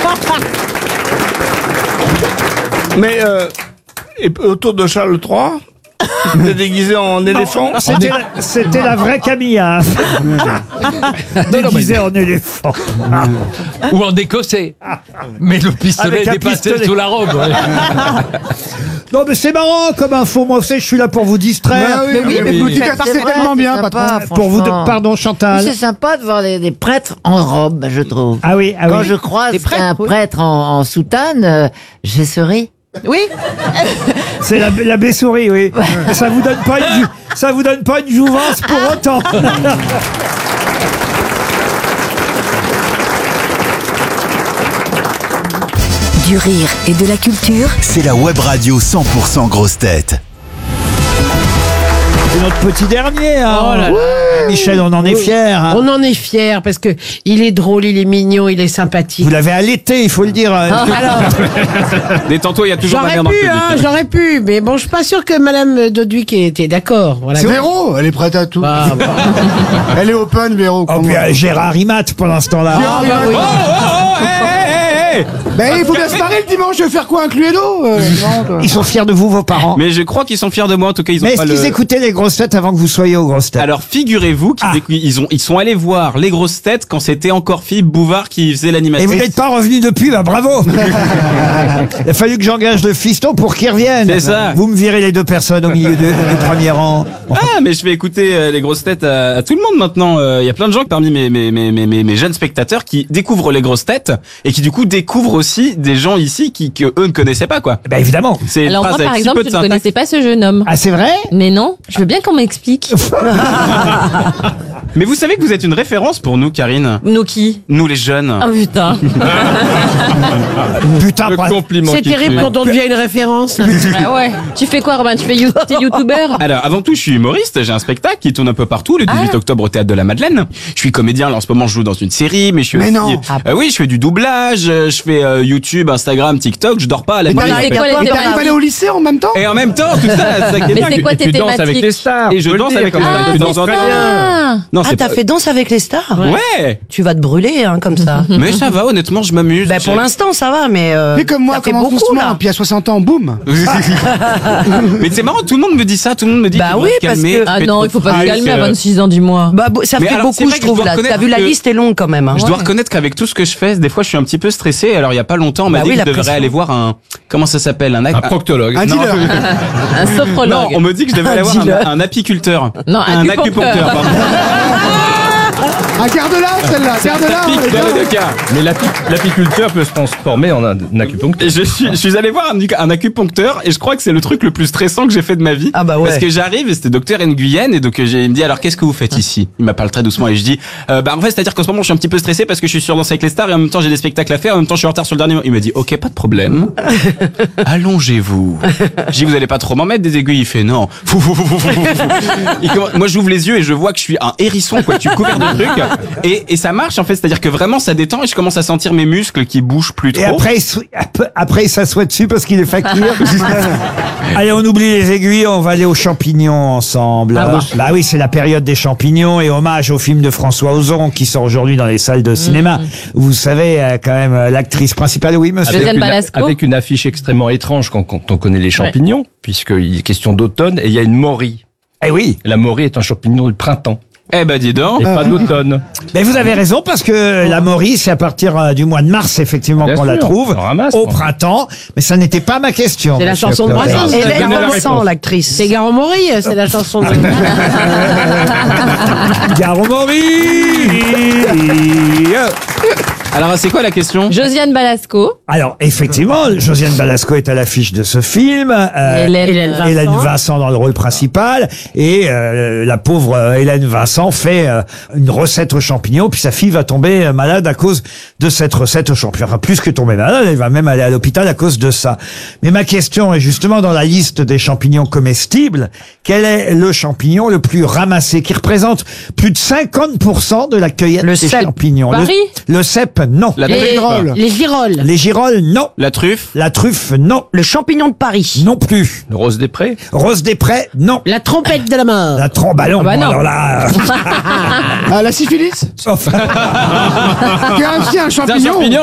Mais et autour de Charles III, il était déguisé en éléphant. C'était la vraie Camilla. Déguisée en éléphant. Ou en écossais. Mais le pistolet Avec un dépassait pistolet. sous la robe. Ouais. Non, mais c'est marrant comme info. Moi, vous savez, je suis là pour vous distraire. Mais oui, mais vous dites que c'est tellement bien, patron. Pour vous, pardon, Chantal. C'est sympa de voir des prêtres en robe, je trouve. Ah oui, Quand je croise un prêtre en soutane, je souris. Oui. C'est la baie-souris, oui. Ça vous donne pas une jouvence pour autant. Du rire et de la culture. C'est la web radio 100% grosse tête. C'est notre petit dernier, hein. Oh là là. Michel, on en est fiers. Hein. On en est fiers parce que il est drôle, il est mignon, il est sympathique. Vous l'avez allaité, il faut le dire. Alors, Détends-toi, il y a toujours ma j'aurais mère dans le pu, public. j'aurais pu, mais bon, je suis pas sûr que Madame Doduic était d'accord. Voilà. C'est Véro, elle est prête à tout. Bah, bah. Elle est open, Véro. Oh, puis Gérard Imat pendant ce temps-là. Gérard bah Imat. oui. Ben, il faut bien se marrer le dimanche, je vais faire quoi, un Cluedo Ils sont fiers de vous, vos parents. Mais je crois qu'ils sont fiers de moi, en tout cas ils ont Mais est-ce pas qu'ils le... écoutaient les grosses têtes avant que vous soyez aux grosses têtes? Alors figurez-vous qu'ils sont allés voir les grosses têtes quand c'était encore Philippe Bouvard qui faisait Et l'animation. vous n'êtes pas revenu depuis, bah bravo. Il a fallu que j'engage le fiston pour qu'il revienne. C'est ça. Vous me virez les deux personnes au milieu du premier rang. Ah, mais je vais écouter les grosses têtes à tout le monde maintenant. Il y a plein de gens parmi mes jeunes spectateurs qui découvrent les grosses têtes et qui du coup découvrent aussi des gens ici que eux ne connaissaient pas, quoi. Bah évidemment. C'est une Alors moi, phrase par avec si exemple, peu de je ne syntaxe. connaissais pas ce jeune homme. Ah c'est vrai? Mais non, je veux bien qu'on m'explique. Mais vous savez que vous êtes une référence pour nous, Karine. Nous qui? Nous les jeunes. Ah putain. Putain, Le bref. compliment C'est qui terrible tue. quand on devient une référence. Ah ouais. Tu fais quoi, Robin? Tu fais t'es youtubeur? Alors, avant tout, je suis humoriste. J'ai un spectacle qui tourne un peu partout le 18 octobre au Théâtre de la Madeleine. Je suis comédien. Là, en ce moment, je joue dans une série, mais je suis Mais aussi... non. Oui, je fais du doublage. Je fais YouTube, Instagram, TikTok. Je dors pas à la nuit. c'est quoi les T'arrives à thématiques? aller au lycée en même temps? Et en même temps, tout ça, c'est ça qui est Mais bien. c'est quoi tes Tu danses avec les thématiques? stars. Et je faut le danse dire, avec quand les même. stars. Ah, Tu c'est danses en ça. Non, Ah, c'est t'as pas- fait Danse avec les stars? Ouais. Tu vas te brûler, hein, comme ça. Mais ça va, honnêtement, je m'amuse. Bah, pour l'instant, ça va, mais. Mais comme moi, ça fait commence beaucoup, doucement, là. puis à 60 ans, boum. Mais c'est marrant, tout le monde me dit ça, tout le monde me dit Bah qu'il oui, faut se parce calmer. que- Ah fais non, trop il faut pas de se trucs, calmer à 26 ans, dis-moi. Bah, ça Mais fait alors, c'est beaucoup, vrai je que je trouve, dois là. reconnaître T'as vu, la que- liste est longue quand même, hein. Je dois reconnaître qu'avec tout ce que je fais, des fois, je suis un petit peu stressé. Alors, il y a pas longtemps, on m'a Bah dit oui, que la je devrais pression. aller voir un, comment ça s'appelle, Un proctologue. Un dealer. Un Non, sophrologue. on me dit que je devrais aller voir un apiculteur. Non, un acupuncteur. pardon. Ah, garde-la, celle-là, garde-la. Pique les dans gars. les deux cas. Mais l'apiculteur peut se transformer en un acupuncteur. Et je suis allé voir un acupuncteur et je crois que c'est le truc le plus stressant que j'ai fait de ma vie. Ah bah ouais. Parce que j'arrive et c'était docteur Nguyen et donc il me dit alors qu'est-ce que vous faites ici? Il m'appelle très doucement et je dis bah en fait c'est-à-dire qu'en ce moment je suis un petit peu stressé parce que je suis sur Danse avec les stars et en même temps j'ai des spectacles à faire, en même temps je suis en retard sur le dernier. Il me dit ok pas de problème. Allongez-vous. Je dis vous allez pas trop m'en mettre des aiguilles? Il fait non. Moi j'ouvre les yeux et je vois que je suis un hérisson quoi, tu couvert de trucs et ça marche en fait, c'est-à-dire que vraiment ça détend et je commence à sentir mes muscles qui bougent plus trop. Et après, il s'assoit dessus parce qu'il est fakir. Allez, on oublie les aiguilles, on va aller aux champignons ensemble. Bah oui, c'est la période des champignons et hommage au film de François Ozon qui sort aujourd'hui dans les salles de cinéma. Vous savez, quand même, l'actrice principale, oui, monsieur. Josiane Balasco. Avec une affiche extrêmement étrange quand on connaît les champignons, puisqu'il est question d'automne et il y a une morie. Eh oui. La morie est un champignon du printemps Eh ben dis donc. et pas d'automne. Mais vous avez raison parce que la morie, c'est à partir du mois de mars, effectivement, Bien qu'on sûr, la trouve. on ramasse, Au quoi. prontemps. Mais ça n'était pas ma question. C'est la monsieur chanson de Claudel. Brassens. Hélène Donnez la Vincent, réponse. l'actrice. C'est Gare Maury, c'est la chanson de. Gare aux mories. Alors c'est quoi la question? Josiane Balasco. Alors, effectivement, Josiane Balasco est à l'affiche de ce film. Hélène Vincent. Hélène Vincent dans le rôle principal. Et la pauvre Hélène Vincent fait une recette aux champignons. Puis sa fille va tomber malade à cause de cette recette aux champignons. Enfin, plus que tomber malade, elle va même aller à l'hôpital à cause de ça. Mais ma question est justement dans la liste des champignons comestibles. Quel est le champignon le plus ramassé, qui représente plus de 50% de la cueillette Le des cèpe. champignons? Paris. Le cèpe, non. La Les truffe. les girolles. Les girolles, non. La truffe. La truffe, non. Le champignon de Paris. Non plus. Le rose des prés. Rose des Prés, non. La trompette de la mort. La tromballon, Ah bah non. alors là... Ah, la syphilis? sauf... Qui est aussi un C'est un champignon. champignon.